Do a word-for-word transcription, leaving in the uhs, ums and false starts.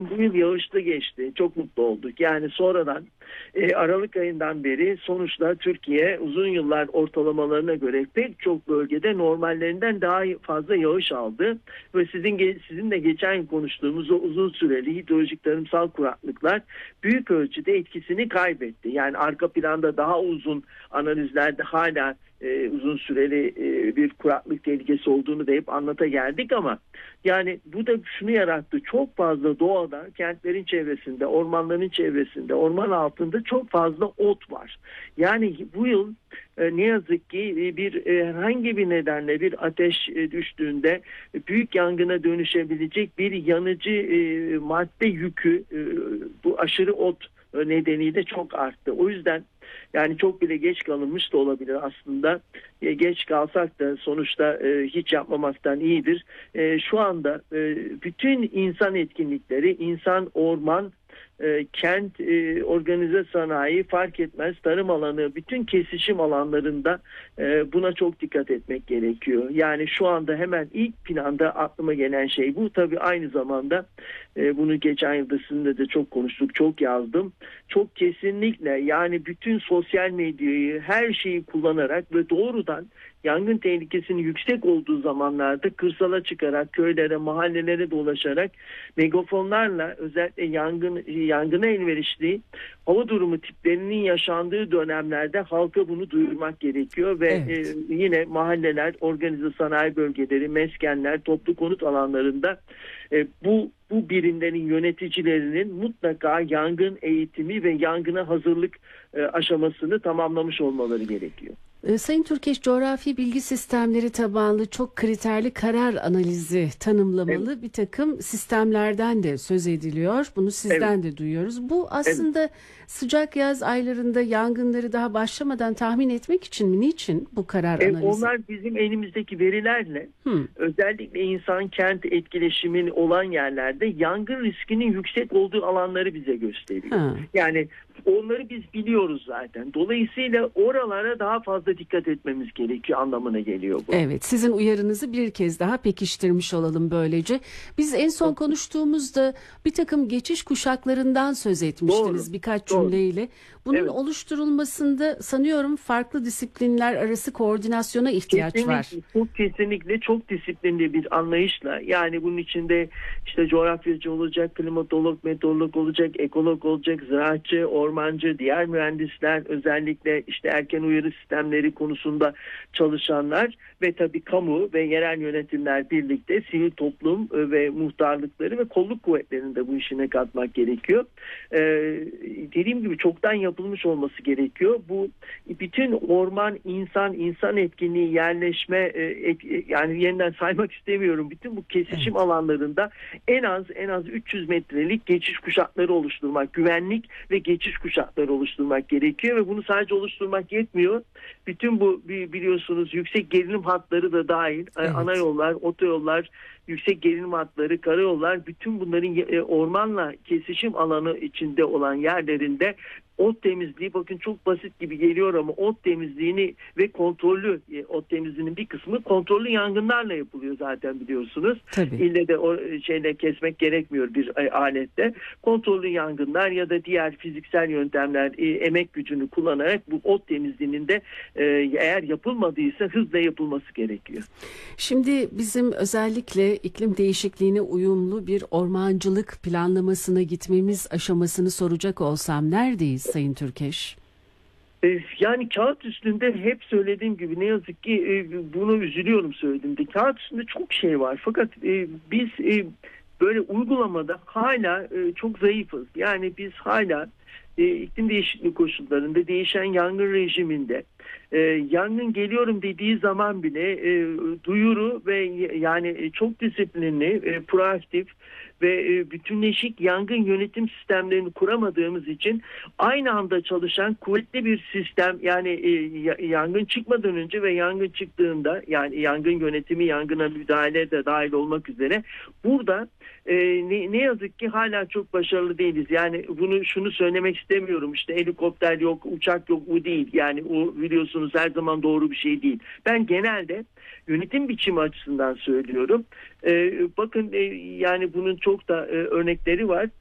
Bu yıl yağışlı geçti. Çok mutlu olduk. Yani sonradan e, Aralık ayından beri sonuçta Türkiye uzun yıllar ortalamalarına göre pek çok bölgede normallerinden daha fazla yağış aldı. Ve sizin sizinle geçen yıl konuştuğumuz o uzun süreli hidrolojik tarımsal kuraklıklar büyük ölçüde etkisini kaybetti. Yani arka planda daha uzun analizlerde hala e, uzun süreli e, bir kuraklık tehlikesi olduğunu da hep anlata geldik ama yani bu da şunu yarattı. Çok fazla doğada, kentlerin çevresinde, ormanların çevresinde, orman altında çok fazla ot var. Yani bu yıl e, ne yazık ki e, bir e, herhangi bir nedenle bir ateş e, düştüğünde e, büyük yangına dönüşebilecek bir yanıcı e, madde yükü e, bu aşırı ot nedeniyle çok arttı. O yüzden yani çok bile geç kalınmış da olabilir aslında. E, geç kalsak da sonuçta e, hiç yapmamaktan iyidir. E, şu anda e, bütün insan etkinlikleri, insan, orman, e, kent, e, organize sanayi fark etmez, tarım alanı, bütün kesişim alanlarında e, buna çok dikkat etmek gerekiyor. Yani şu anda hemen ilk planda aklıma gelen şey bu. Tabii aynı zamanda e, bunu geçen yılda sizinle de çok konuştuk, çok yazdım. Çok kesinlikle yani bütün sosyal medyayı, her şeyi kullanarak ve doğrudan yangın tehlikesinin yüksek olduğu zamanlarda kırsala çıkarak, köylere, mahallelere dolaşarak megafonlarla özellikle yangın yangına elverişli hava durumu tiplerinin yaşandığı dönemlerde halka bunu duyurmak gerekiyor ve Evet. e, yine mahalleler, organize sanayi bölgeleri, meskenler, toplu konut alanlarında e, bu bu birimlerin yöneticilerinin mutlaka yangın eğitimi ve yangına hazırlık e, aşamasını tamamlamış olmaları gerekiyor. Sayın Türkeş, coğrafi bilgi sistemleri tabanlı çok kriterli karar analizi tanımlamalı Evet. bir takım sistemlerden de söz ediliyor. Bunu sizden Evet. de duyuyoruz. Bu Evet. aslında sıcak yaz aylarında yangınları daha başlamadan tahmin etmek için mi? Niçin bu karar Evet, analizi? onlar bizim elimizdeki verilerle Hmm. özellikle insan kent etkileşimin olan yerlerde yangın riskinin yüksek olduğu alanları bize gösteriyor. Ha. Yani onları biz biliyoruz zaten. Dolayısıyla oralara daha fazla dikkat etmemiz gerekiyor anlamına geliyor bu. Evet, sizin uyarınızı bir kez daha pekiştirmiş olalım böylece. Biz en son konuştuğumuzda bir takım geçiş kuşaklarından söz etmiştiniz. Doğru, Birkaç doğru. cümleyle. Bunun Evet. oluşturulmasında sanıyorum farklı disiplinler arası koordinasyona ihtiyaç Kesinlikle, var. çok kesinlikle çok disiplinli bir anlayışla, yani bunun içinde işte coğrafyacı olacak, klimatolog, meteorolog olacak, ekolog olacak, ziraatçı, ormancı, diğer mühendisler, özellikle işte erken uyarı sistemleri konusunda çalışanlar ve tabii kamu ve yerel yönetimler birlikte sivil toplum ve muhtarlıkları ve kolluk kuvvetlerini de bu işine katmak gerekiyor. Ee, dediğim gibi çoktan yapılmış olması gerekiyor. Bu bütün orman, insan, insan etkinliği, yerleşme, e, et, yani yeniden saymak istemiyorum. Bütün bu kesişim Evet. alanlarında en az en az üç yüz metrelik geçiş kuşakları oluşturmak, güvenlik ve geçiş kuşakları oluşturmak gerekiyor ve bunu sadece oluşturmak yetmiyor. Bütün bu biliyorsunuz yüksek gerilim hatları da dahil, Evet. ana yollar, otoyollar, yüksek gerilim hatları, karayollar, bütün bunların ormanla kesişim alanı içinde olan yerlerinde ot temizliği, bakın çok basit gibi geliyor ama ot temizliğini ve kontrollü ot temizliğinin bir kısmı kontrollü yangınlarla yapılıyor zaten biliyorsunuz. Tabii. İlle de o şeyle kesmek gerekmiyor bir alette. Kontrollü yangınlar ya da diğer fiziksel yöntemler, emek gücünü kullanarak bu ot temizliğinin de eğer yapılmadıysa hızla yapılması gerekiyor. Şimdi bizim özellikle iklim değişikliğine uyumlu bir ormancılık planlamasına gitmemiz aşamasını soracak olsam neredeyiz Sayın Türkeş? Yani kağıt üstünde hep söylediğim gibi ne yazık ki bunu üzülüyorum söylediğimde. Kağıt üstünde çok şey var fakat biz böyle uygulamada hala çok zayıfız. Yani biz hala iklim değişikliği koşullarında değişen yangın rejiminde yangın geliyorum dediği zaman bile duyuru ve yani çok disiplinli, proaktif ve bütünleşik yangın yönetim sistemlerini kuramadığımız için aynı anda çalışan kuvvetli bir sistem, yani yangın çıkmadan önce ve yangın çıktığında, yani yangın yönetimi, yangına müdahale de dahil olmak üzere burada ne, ne yazık ki hala çok başarılı değiliz. Yani bunu şunu söylemek istemiyorum, işte helikopter yok, uçak yok, bu değil. Yani o biliyorsunuz her zaman doğru bir şey değil. Ben genelde yönetim biçimi açısından söylüyorum. Bakın yani bunun çok çok da e, örnekleri var.